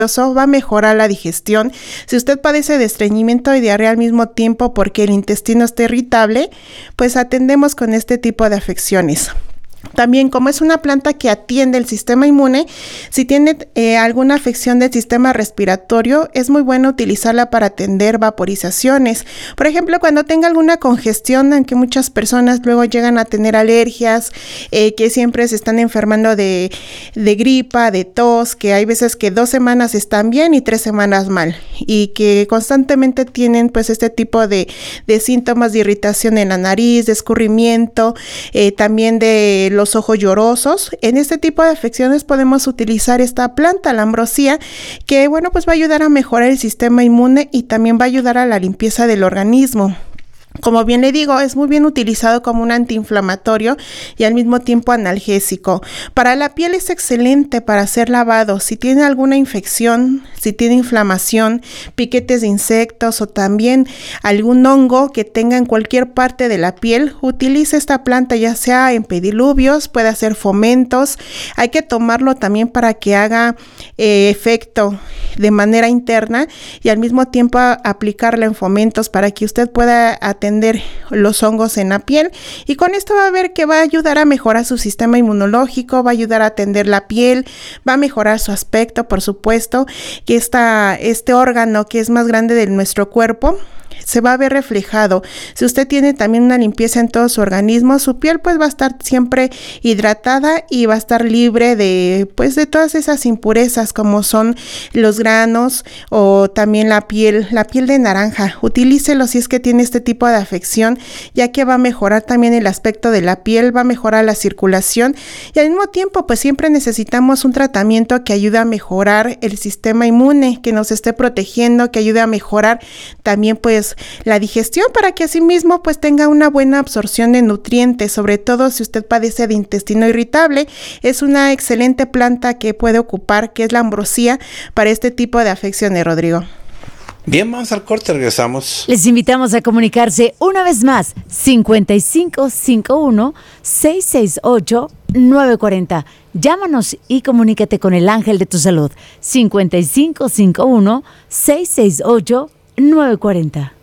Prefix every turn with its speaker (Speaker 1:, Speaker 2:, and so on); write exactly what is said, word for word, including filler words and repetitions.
Speaker 1: va a mejorar la digestión. Si usted padece de estreñimiento y diarrea al mismo tiempo porque el intestino está irritable, pues atendemos con este tipo de afecciones. También, como es una planta que atiende el sistema inmune, si tiene eh, alguna afección del sistema respiratorio, es muy bueno utilizarla para atender vaporizaciones. Por ejemplo, cuando tenga alguna congestión, aunque muchas personas luego llegan a tener alergias, eh, que siempre se están enfermando de, de gripa, de tos, que hay veces que dos semanas están bien y tres semanas mal, y que constantemente tienen pues este tipo de, de síntomas de irritación en la nariz, de escurrimiento, eh, también de los ojos llorosos. En este tipo de afecciones podemos utilizar esta planta, la ambrosía, que bueno, pues va a ayudar a mejorar el sistema inmune y también va a ayudar a la limpieza del organismo. Como bien le digo, es muy bien utilizado como un antiinflamatorio y al mismo tiempo analgésico. Para la piel es excelente para hacer lavado. Si tiene alguna infección, si tiene inflamación, piquetes de insectos o también algún hongo que tenga en cualquier parte de la piel, utilice esta planta, ya sea en pediluvios, puede hacer fomentos. Hay que tomarlo también para que haga eh, efecto de manera interna y al mismo tiempo a, aplicarla en fomentos para que usted pueda atender los hongos en la piel, y con esto va a ver que va a ayudar a mejorar su sistema inmunológico, va a ayudar a atender la piel, va a mejorar su aspecto, por supuesto, que esta, este órgano que es más grande de nuestro cuerpo se va a ver reflejado. Si usted tiene también una limpieza en todo su organismo, su piel pues va a estar siempre hidratada y va a estar libre de pues de todas esas impurezas como son los granos o también la piel, la piel de naranja. Utilícelo si es que tiene este tipo de afección, ya que va a mejorar también el aspecto de la piel, va a mejorar la circulación y al mismo tiempo pues siempre necesitamos un tratamiento que ayude a mejorar el sistema inmune, que nos esté protegiendo, que ayude a mejorar también pues la digestión para que asimismo pues tenga una buena absorción de nutrientes, sobre todo si usted padece de intestino irritable. Es una excelente planta que puede ocupar, que es la ambrosía, para este tipo de afecciones, Rodrigo.
Speaker 2: Bien, vamos al corte, regresamos.
Speaker 3: Les invitamos a comunicarse una vez más, cincuenta y cinco cincuenta y uno, seiscientos sesenta y ocho, novecientos cuarenta. Llámanos y comunícate con el ángel de tu salud, cincuenta y cinco cincuenta y uno, seiscientos sesenta y ocho, novecientos cuarenta.